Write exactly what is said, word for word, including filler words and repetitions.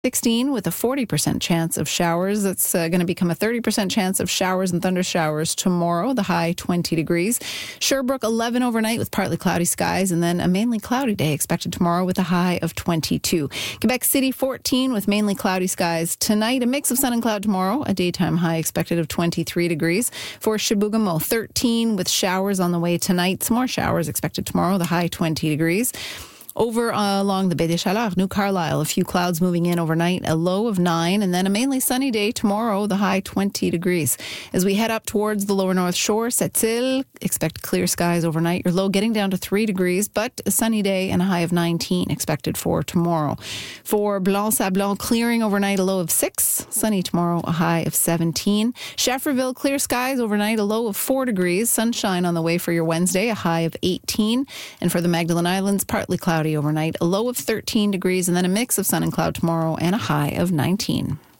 sixteen with a forty percent chance of showers. That's uh, going to become a thirty percent chance of showers and thunder showers tomorrow, the high twenty degrees. Sherbrooke eleven overnight with partly cloudy skies, and then a mainly cloudy day expected tomorrow with a high of twenty-two. Quebec City fourteen with mainly cloudy skies tonight, a mix of sun and cloud tomorrow, a daytime high expected of twenty-three degrees. For Chibougamau, thirteen with showers on the way tonight, some more showers expected tomorrow, the high twenty degrees. Over uh, along the Baie des Chaleurs, New Carlisle, a few clouds moving in overnight, a low of nine, and then a mainly sunny day tomorrow, the high twenty degrees. As we head up towards the lower North Shore, Sept-Îles, expect clear skies overnight. Your low getting down to three degrees, but a sunny day and a high of nineteen expected for tomorrow. For Blanc-Sablon, clearing overnight, a low of six. Sunny tomorrow, a high of seventeen. Schefferville, clear skies overnight, a low of four degrees. Sunshine on the way for your Wednesday, a high of eighteen. And for the Magdalen Islands, partly cloudy overnight, a low of thirteen degrees, and then a mix of sun and cloud tomorrow and a high of nineteen.